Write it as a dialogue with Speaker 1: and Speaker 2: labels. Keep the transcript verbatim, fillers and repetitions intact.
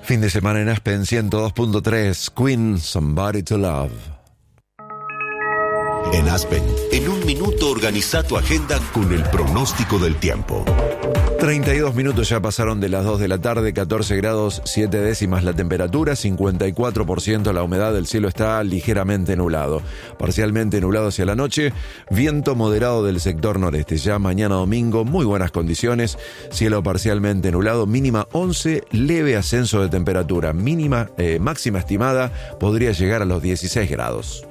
Speaker 1: Fin de semana en Aspen ciento dos punto tres, Queen, Somebody to Love.
Speaker 2: En Aspen, en un minuto organiza tu agenda con el pronóstico del tiempo.
Speaker 1: treinta y dos minutos ya pasaron de las dos de la tarde, catorce grados siete décimas la temperatura, cincuenta y cuatro por ciento la humedad, el cielo está ligeramente nublado, parcialmente nublado hacia la noche, viento moderado del sector noreste. Ya mañana domingo, muy buenas condiciones, cielo parcialmente nublado, mínima once, leve ascenso de temperatura, mínima, eh, máxima estimada podría llegar a los dieciséis grados.